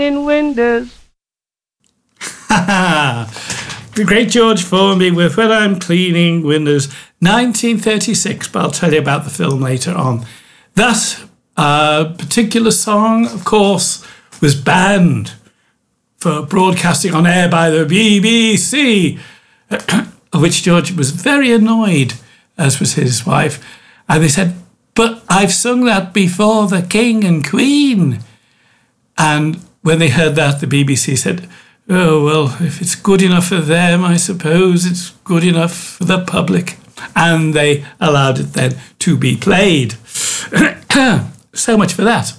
in windows. The great George Formby with When I'm Cleaning Windows, 1936, but I'll tell you about the film later on. That particular song, of course, was banned for broadcasting on air by the BBC, of which George was very annoyed, as was his wife. And they said, but I've sung that before the King and Queen. And when they heard that, the BBC said, oh, well, if it's good enough for them, I suppose it's good enough for the public. And they allowed it then to be played. So much for that.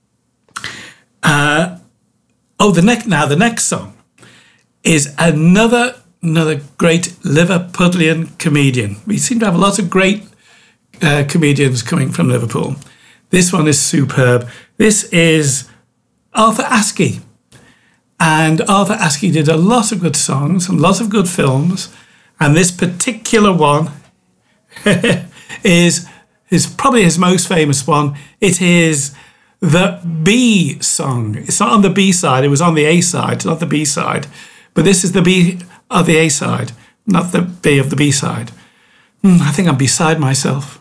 The next song is another great Liverpudlian comedian. We seem to have a lot of great comedians coming from Liverpool. This one is superb. This is Arthur Askey. And Arthur Askey did a lot of good songs and lots of good films. And this particular one is probably his most famous one. It is the B song. It's not on the B side. It was on the A side, not the B side. But this is the B of the A side, not the B of the B side. I think I'm beside myself.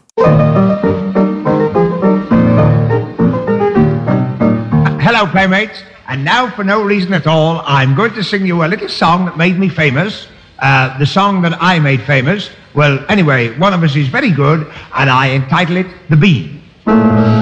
Hello, playmates. And now, for no reason at all, I'm going to sing you a little song that made me famous. The song that I made famous. Well, anyway, one of us is very good, and I entitle it The Bee.